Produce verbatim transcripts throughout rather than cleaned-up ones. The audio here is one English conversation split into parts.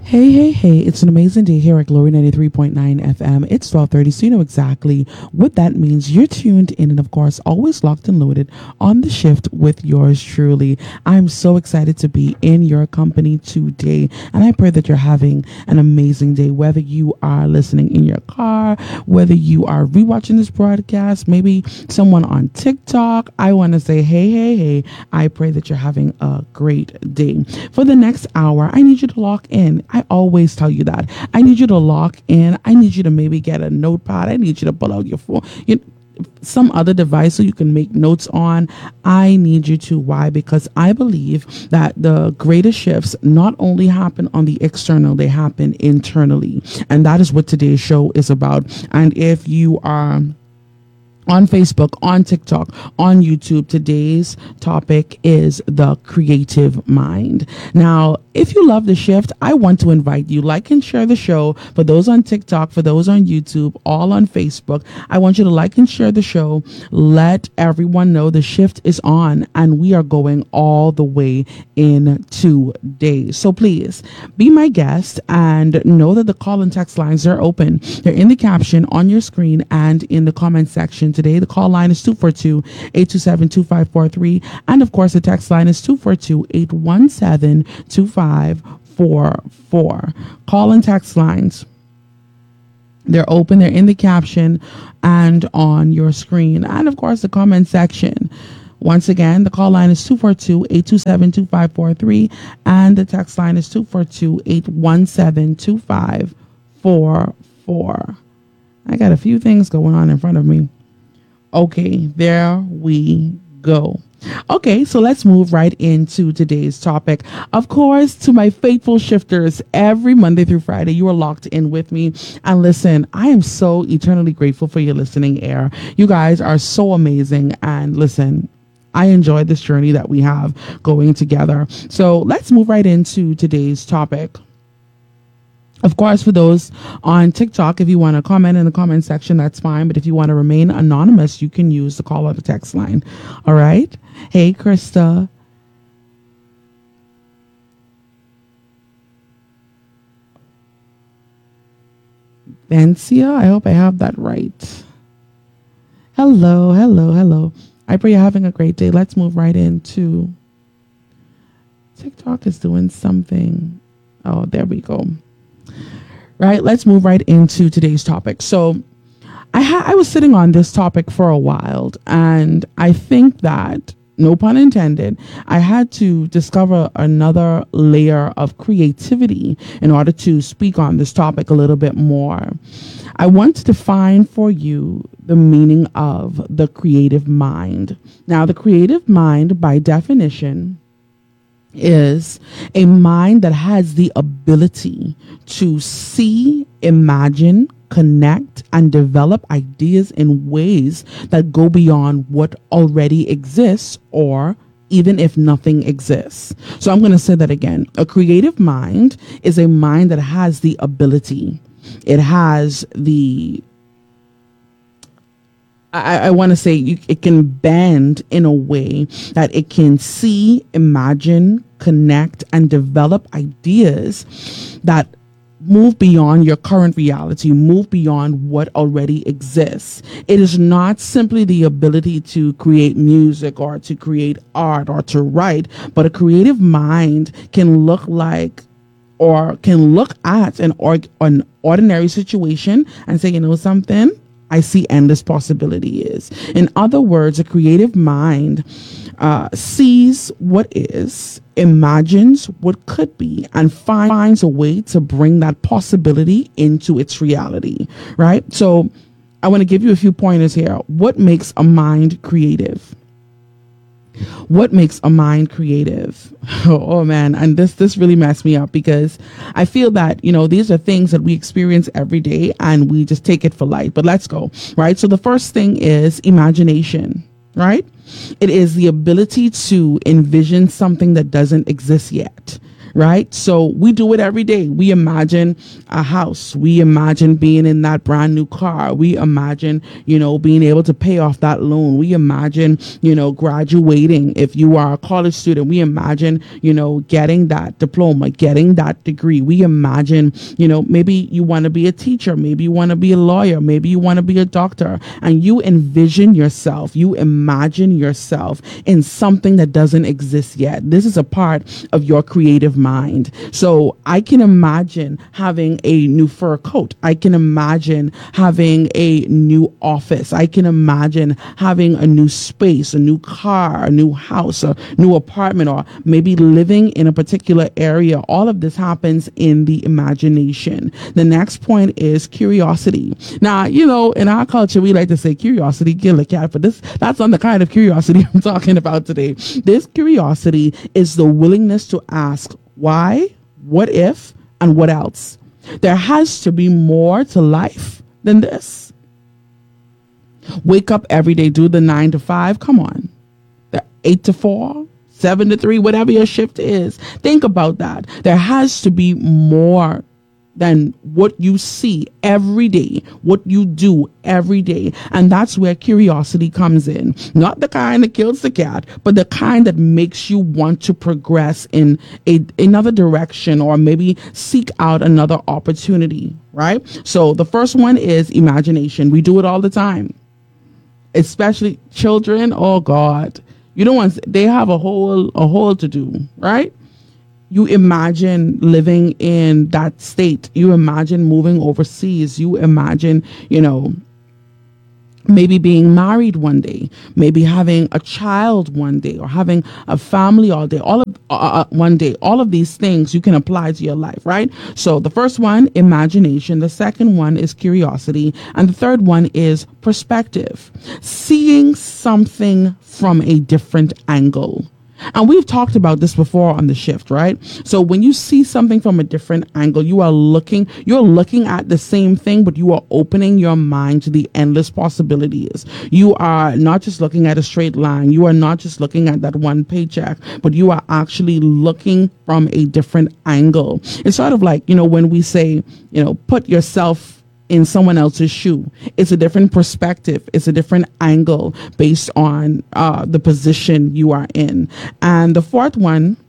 Hey, hey, hey, it's an amazing day here at Glory ninety-three point nine F M. It's twelve thirty, so you know exactly what that means. You're tuned in and, of course, always locked and loaded on the shift with yours truly. I'm so excited to be in your company today, and I pray that you're having an amazing day, whether you are listening in your car, whether you are rewatching this broadcast, maybe someone on TikTok. I want to say, hey, hey, hey, I pray that you're having a great day. For the next hour, I need you to lock in. I always tell you that. I need you to lock in. I need you to maybe get a notepad. I need you to pull out your phone, you, some other device so you can make notes on. I need you to. Why? Because I believe that the greatest shifts not only happen on the external, they happen internally. And that is what today's show is about. And if you are on Facebook, on TikTok, on YouTube, today's topic is the creative mind. Now, if you love the shift, I want to invite you, like and share the show. For those on TikTok, for those on YouTube, all on Facebook, I want you to like and share the show. Let everyone know the shift is on and we are going all the way in two days. So please be my guest and know that the call and text lines are open. They're in the caption on your screen and in the comment section. Today, the call line is two four two, eight two seven, two five four three. And of course, the text line is two four two, eight one seven, two five four four. Call and text lines. They're open. They're in the caption and on your screen. And of course, the comment section. Once again, the call line is two four two, eight two seven, two five four three. And the text line is two four two, eight one seven, two five four four. I got a few things going on in front of me. Okay, there we go. Okay, so let's move right into today's topic. Of course, to my faithful shifters, every Monday through Friday, you are locked in with me. And listen, I am so eternally grateful for your listening ear. You guys are so amazing. And listen, I enjoy this journey that we have going together. So let's move right into today's topic. Of course, for those on TikTok, if you want to comment in the comment section, that's fine. But if you want to remain anonymous, you can use the call or the text line. All right. Hey, Krista. Vancia, I hope I have that right. Hello, hello, hello. I pray you're having a great day. Let's move right into TikTok is doing something. Oh, there we go. Right, let's move right into today's topic. So I ha- I was sitting on this topic for a while, and I think that, no pun intended, I had to discover another layer of creativity in order to speak on this topic a little bit more. I want to define for you the meaning of the creative mind. Now, the creative mind, by definition, is a mind that has the ability to see, imagine, connect, and develop ideas in ways that go beyond what already exists, or even if nothing exists. So I'm going to say that again. A creative mind is a mind that has the ability. It has the I, I want to say you, it can bend in a way that it can see, imagine, connect, and develop ideas that move beyond your current reality, move beyond what already exists. It is not simply the ability to create music or to create art or to write, but a creative mind can look like or can look at an, or, an ordinary situation and say, you know something? I see endless possibility is. In other words, a creative mind uh, sees what is, imagines what could be, and find, finds a way to bring that possibility into its reality, right? So I want to give you a few pointers here. What makes a mind creative? What makes a mind creative? Oh, oh man. And this, this really messed me up because I feel that, you know, these are things that we experience every day and we just take it for light, but let's go, right? So the first thing is imagination, right? It is the ability to envision something that doesn't exist yet, right? So we do it every day. We imagine a house. We imagine being in that brand new car. We imagine, you know, being able to pay off that loan. We imagine, you know, graduating. If you are a college student, we imagine, you know, getting that diploma, getting that degree. We imagine, you know, maybe you want to be a teacher. Maybe you want to be a lawyer. Maybe you want to be a doctor, and you envision yourself. You imagine yourself in something that doesn't exist yet. This is a part of your creative mind. So I can imagine having a new fur coat. I can imagine having a new office. I can imagine having a new space, a new car, a new house, a new apartment, or maybe living in a particular area. All of this happens in the imagination. The next point is curiosity. Now, you know, in our culture, we like to say curiosity kill a cat, but this that's not the kind of curiosity I'm talking about today. This curiosity is the willingness to ask why, what if, and what else. There has to be more to life than this. Wake up every day, do the nine to five. Come on. The eight to four, seven to three, whatever your shift is. Think about that. There has to be more than what you see every day, what you do every day. And that's where curiosity comes in. Not the kind that kills the cat, but the kind that makes you want to progress in a, another direction, or maybe seek out another opportunity, right? So the first one is imagination. We do it all the time, especially children. Oh God, you don't want, they have a whole, a whole to do, right? You imagine living in that state. You imagine moving overseas. You imagine, you know, maybe being married one day, maybe having a child one day, or having a family all day, all of uh, one day. All of these things you can apply to your life, right? So the first one, imagination. The second one is curiosity. And the third one is perspective, seeing something from a different angle. And we've talked about this before on the shift, right? So when you see something from a different angle, you are looking, you're looking at the same thing, but you are opening your mind to the endless possibilities. You are not just looking at a straight line. You are not just looking at that one paycheck, but you are actually looking from a different angle. It's sort of like, you know, when we say, you know, put yourself in someone else's shoe. It's a different perspective. It's a different angle based on uh, the position you are in. And the fourth one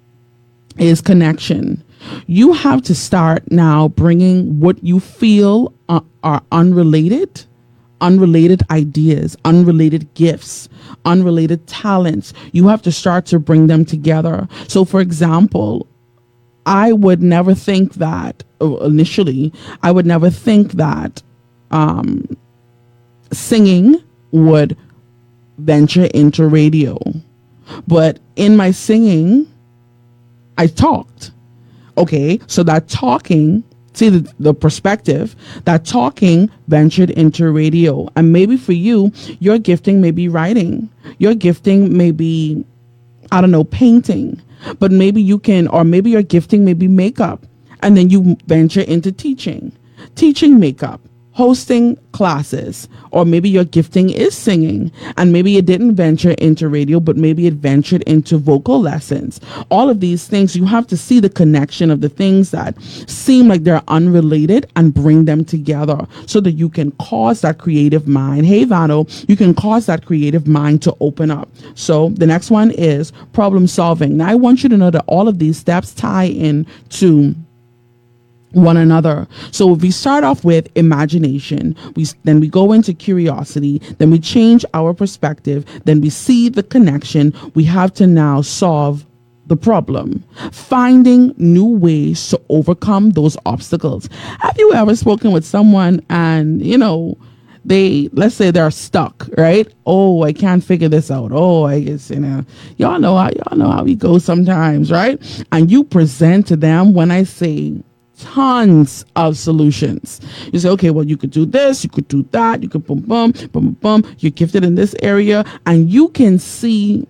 is connection. You have to start now bringing what you feel uh, are unrelated, unrelated ideas, unrelated gifts, unrelated talents. You have to start to bring them together. So for example, I would never think that initially, I would never think that um, singing would venture into radio. But in my singing, I talked. Okay, so that talking, see the, the perspective, that talking ventured into radio. And maybe for you, your gifting may be writing. Your gifting may be, I don't know, painting. But maybe you can, or maybe your gifting may be makeup, and then you venture into teaching, teaching makeup, hosting classes, or maybe your gifting is singing, and maybe it didn't venture into radio, but maybe it ventured into vocal lessons. All of these things, you have to see the connection of the things that seem like they're unrelated and bring them together so that you can cause that creative mind. Hey, Vano, you can cause that creative mind to open up. So the next one is problem solving. Now, I want you to know that all of these steps tie in to one another. So if we start off with imagination, we then we go into curiosity, then we change our perspective, then we see the connection. We have to now solve the problem, finding new ways to overcome those obstacles. Have you ever spoken with someone and, you know, they, let's say they're stuck, right? Oh, I can't figure this out. Oh, I guess, you know, y'all know how, y'all know how we go sometimes, right? And you present to them, when I say tons of solutions. You say, okay, well, you could do this, you could do that, you could boom, boom, boom, boom, boom. You're gifted in this area, and you can see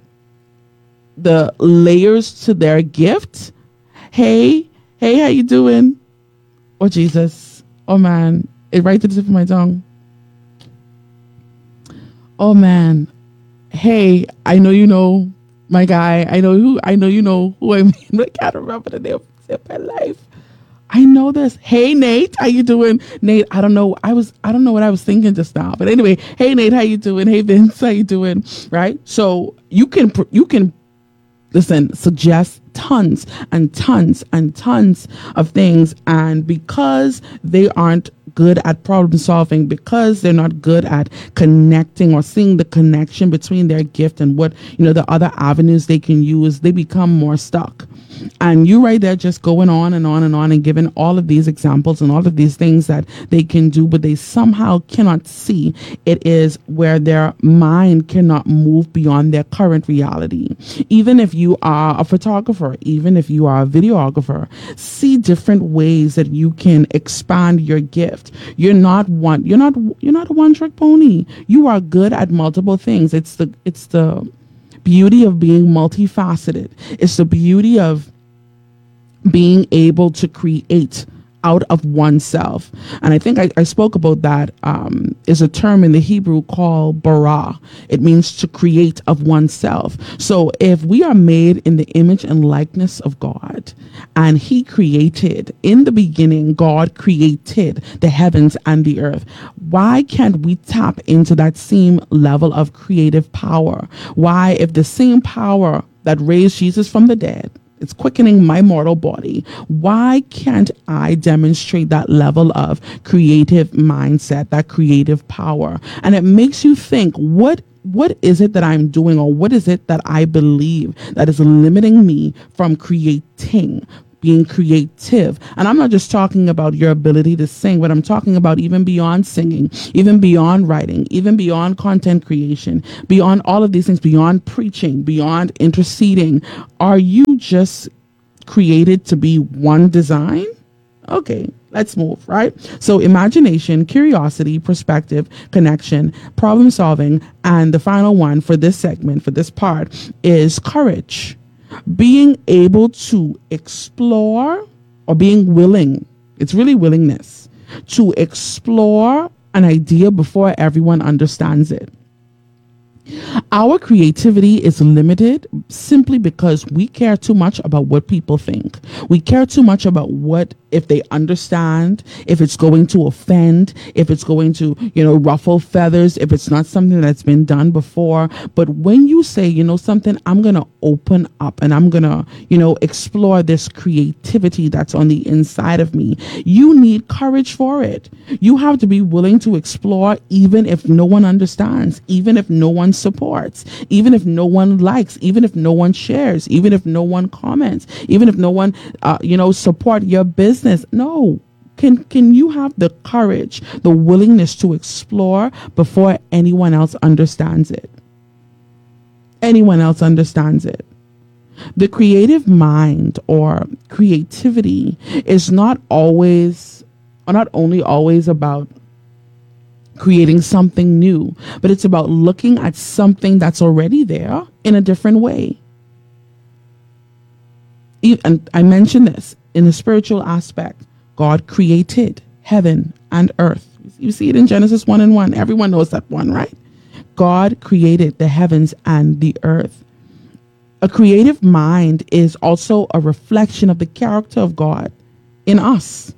the layers to their gift. Hey, hey, how you doing? Oh, Jesus. Oh, man. It right to the tip of my tongue. Oh, man. Hey, I know you know My guy, I know who, I know you know who I mean. I can't remember the name of my life. I know this. Hey Nate, how you doing? Nate, I don't know. I was I don't know what I was thinking just now. But anyway, hey Nate, how you doing? Hey Vince, how you doing? Right? So you can you can listen, suggest tons and tons and tons of things, and because they aren't good at problem solving, because they're not good at connecting or seeing the connection between their gift and what, you know, the other avenues they can use, they become more stuck. And you right there just going on and on and on and giving all of these examples and all of these things that they can do, but they somehow cannot see it is where their mind cannot move beyond their current reality. Even if you are a photographer, even if you are a videographer, see different ways that you can expand your gift. You're not one, you're not, you're not a one trick pony. You are good at multiple things. It's the, it's the, beauty of being multifaceted. It's the beauty of being able to create out of oneself. And I think I, I spoke about that. Um, is a term in the Hebrew called bara. It means to create of oneself. So if we are made in the image and likeness of God, and he created, in the beginning, God created the heavens and the earth, why can't we tap into that same level of creative power? Why, if the same power that raised Jesus from the dead, it's quickening my mortal body, why can't I demonstrate that level of creative mindset, that creative power? And it makes you think, what what is it that I'm doing, or what is it that I believe that is limiting me from creating, being creative? And I'm not just talking about your ability to sing, but I'm talking about even beyond singing, even beyond writing, even beyond content creation, beyond all of these things, beyond preaching, beyond interceding. Are you just created to be one design? Okay, let's move, right? So imagination, curiosity, perspective, connection, problem solving, and the final one for this segment, for this part, is courage. Being able to explore, or being willing, it's really willingness to explore an idea before everyone understands it. Our creativity is limited simply because we care too much about what people think. We care too much about what, if they understand, if it's going to offend, if it's going to, you know, ruffle feathers, if it's not something that's been done before. But when you say, you know, something, I'm going to open up and I'm going to, you know, explore this creativity that's on the inside of me, you need courage for it. You have to be willing to explore, even if no one understands, even if no one supports, even if no one likes, even if no one shares, even if no one comments, even if no one, uh, you know, support your business. No. Can, can you have the courage, the willingness to explore before anyone else understands it? Anyone else understands it. The creative mind, or creativity, is not always, or not only always about creating something new, but it's about looking at something that's already there in a different way. And I mentioned this in the spiritual aspect. God created heaven and earth. You see it in Genesis one and one. Everyone knows that one, right? God created the heavens and the earth. A creative mind is also a reflection of the character of God in us.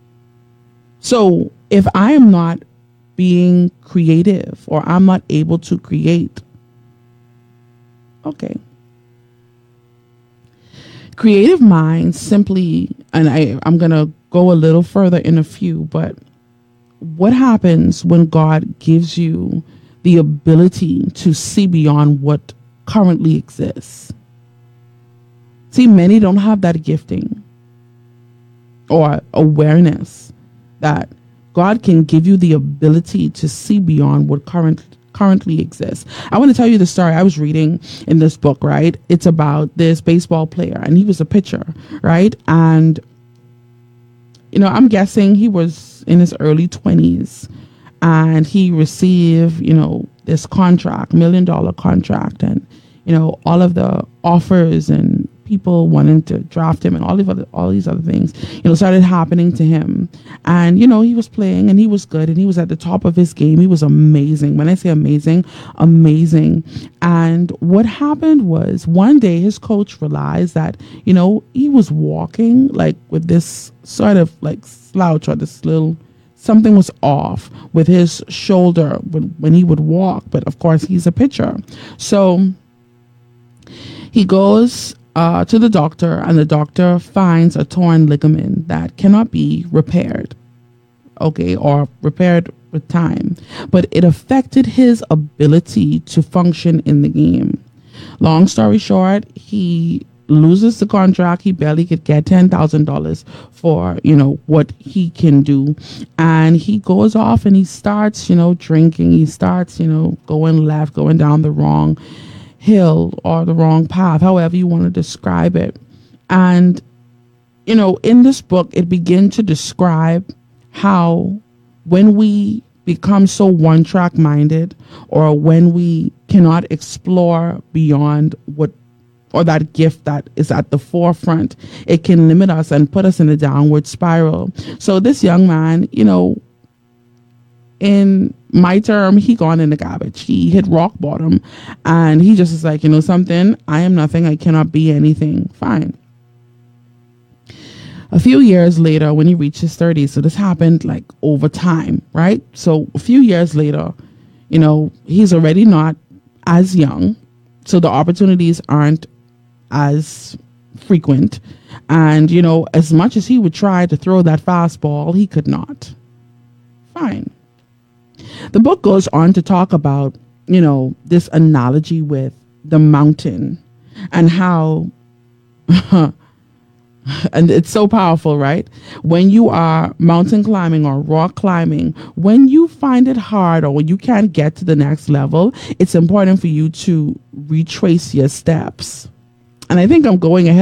So if I am not being creative, or I'm not able to create, okay. Creative minds simply, and I, I'm going to go a little further in a few, but what happens when God gives you the ability to see beyond what currently exists? See, many don't have that gifting or awareness that God can give you the ability to see beyond what current, currently exists. I want to tell you the story I was reading in this book, right? It's about this baseball player, and he was a pitcher, right? And, you know, I'm guessing he was in his early twenties, and he received, you know, this contract, million dollar contract, and, you know, all of the offers and people wanting to draft him and all these other all these other things, you know, started happening to him. And, you know, he was playing and he was good and he was at the top of his game. He was amazing. When I say amazing, amazing. And what happened was one day his coach realized that, you know, he was walking like with this sort of like slouch or this little something was off with his shoulder when, when he would walk. But of course, he's a pitcher. So he goes uh, to the doctor, and the doctor finds a torn ligament that cannot be repaired, okay, or repaired with time. But it affected his ability to function in the game. Long story short, he loses the contract. He barely could get ten thousand dollars for, you know, what he can do. And he goes off and he starts, you know, drinking. He starts, you know, going left, going down the wrong hill or the wrong path, however you want to describe it. And, you know, in this book, it begins to describe how when we become so one track minded, or when we cannot explore beyond what, or that gift that is at the forefront, it can limit us and put us in a downward spiral. So this young man, you know, in my term, he gone in the garbage. He hit rock bottom and he just is like, you know something, I am nothing. I cannot be anything. Fine. A few years later, when he reached his thirties, so this happened like over time, right? So a few years later, you know, he's already not as young. So the opportunities aren't as frequent. And, you know, as much as he would try to throw that fastball, he could not. Fine. The book goes on to talk about, you know, this analogy with the mountain and how, and it's so powerful, right? When you are mountain climbing or rock climbing, when you find it hard or when you can't get to the next level, it's important for you to retrace your steps. And I think I'm going ahead.